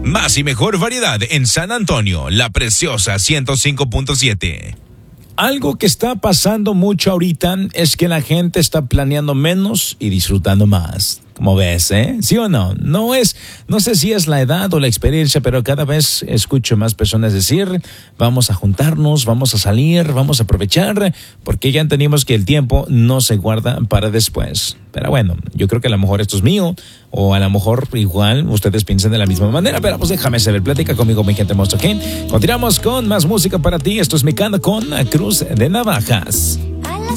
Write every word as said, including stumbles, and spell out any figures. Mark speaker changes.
Speaker 1: Más y mejor variedad en San Antonio, La Preciosa ciento cinco punto siete.
Speaker 2: Algo que está pasando mucho ahorita es que la gente está planeando menos y disfrutando más. Como ves, ¿eh? ¿Sí o no? No es, no sé si es la edad o la experiencia, pero cada vez escucho más personas decir, vamos a juntarnos, vamos a salir, vamos a aprovechar, porque ya entendimos que el tiempo no se guarda para después. Pero bueno, yo creo que a lo mejor esto es mío, o a lo mejor igual ustedes piensan de la misma manera, pero pues déjame saber, platica conmigo, mi gente hermosa, ¿ok? Continuamos con más música para ti. Esto es Mecano con Cruz de Navajas.